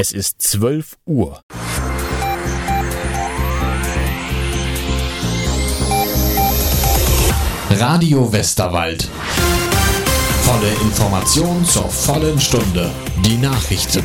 Es ist 12 Uhr. Radio Westerwald. Volle Information zur vollen Stunde. Die Nachrichten.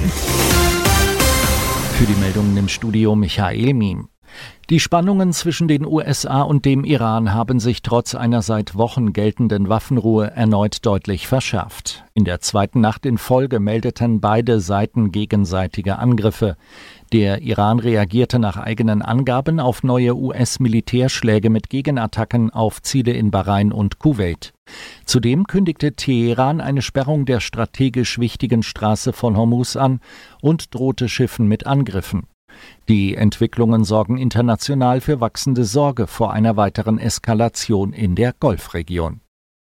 Für die Meldungen im Studio Michael Miem. Die Spannungen zwischen den USA und dem Iran haben sich trotz einer seit Wochen geltenden Waffenruhe erneut deutlich verschärft. In der zweiten Nacht in Folge meldeten beide Seiten gegenseitige Angriffe. Der Iran reagierte nach eigenen Angaben auf neue US-Militärschläge mit Gegenattacken auf Ziele in Bahrain und Kuwait. Zudem kündigte Teheran eine Sperrung der strategisch wichtigen Straße von Hormuz an und drohte Schiffen mit Angriffen. Die Entwicklungen sorgen international für wachsende Sorge vor einer weiteren Eskalation in der Golfregion.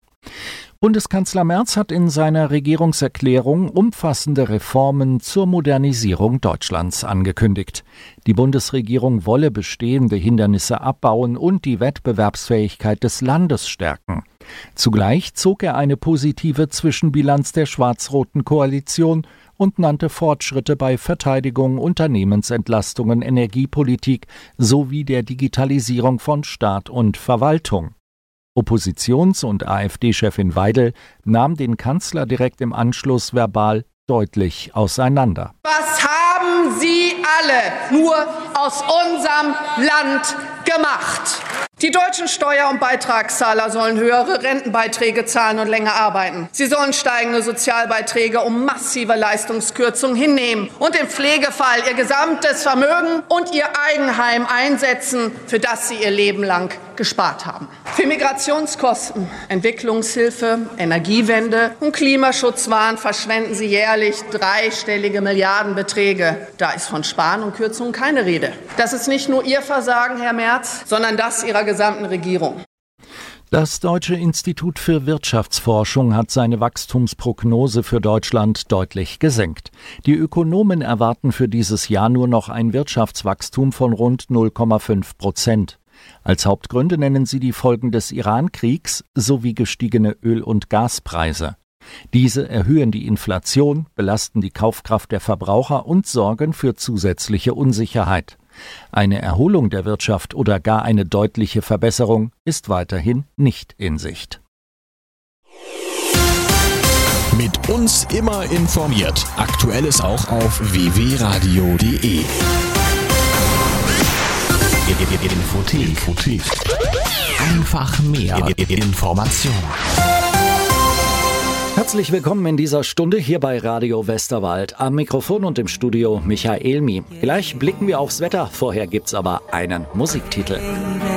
Bundeskanzler Merz hat in seiner Regierungserklärung umfassende Reformen zur Modernisierung Deutschlands angekündigt. Die Bundesregierung wolle bestehende Hindernisse abbauen und die Wettbewerbsfähigkeit des Landes stärken. Zugleich zog er eine positive Zwischenbilanz der schwarz-roten Koalition und nannte Fortschritte bei Verteidigung, Unternehmensentlastungen, Energiepolitik sowie der Digitalisierung von Staat und Verwaltung. Oppositions- und AfD-Chefin Weidel nahm den Kanzler direkt im Anschluss verbal deutlich auseinander. Was haben Sie alle nur aus unserem Land gemacht? Die deutschen Steuer- und Beitragszahler sollen höhere Rentenbeiträge zahlen und länger arbeiten. Sie sollen steigende Sozialbeiträge und massive Leistungskürzungen hinnehmen und im Pflegefall ihr gesamtes Vermögen und ihr Eigenheim einsetzen, für das sie ihr Leben lang gespart haben. Für Migrationskosten, Entwicklungshilfe, Energiewende und Klimaschutzwahn verschwenden sie jährlich dreistellige Milliardenbeträge. Da ist von Sparen und Kürzungen keine Rede. Das ist nicht nur Ihr Versagen, Herr Merz, sondern das Ihrer gesamten Regierung. Das Deutsche Institut für Wirtschaftsforschung hat seine Wachstumsprognose für Deutschland deutlich gesenkt. Die Ökonomen erwarten für dieses Jahr nur noch ein Wirtschaftswachstum von rund 0,5%. Als Hauptgründe nennen sie die Folgen des Iran-Kriegs sowie gestiegene Öl- und Gaspreise. Diese erhöhen die Inflation, belasten die Kaufkraft der Verbraucher und sorgen für zusätzliche Unsicherheit. Eine Erholung der Wirtschaft oder gar eine deutliche Verbesserung ist weiterhin nicht in Sicht. Mit uns immer informiert. Aktuelles auch auf www.radio.de. Infothek. Einfach mehr Information. Herzlich willkommen in dieser Stunde hier bei Radio Westerwald. Am Mikrofon und im Studio Michael Miem. Gleich blicken wir aufs Wetter. Vorher gibt's aber einen Musiktitel.